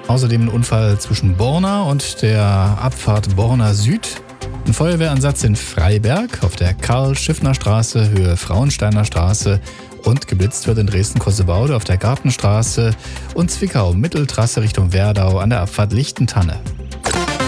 Außerdem ein Unfall zwischen Borna und der Abfahrt Borna Süd. Ein Feuerwehreinsatz in Freiberg auf der Karl-Schiffner-Straße, Höhe Frauensteiner Straße. Und geblitzt wird in Dresden-Kossebaude auf der Gartenstraße und Zwickau Mitteltrasse Richtung Werdau an der Abfahrt Lichtentanne.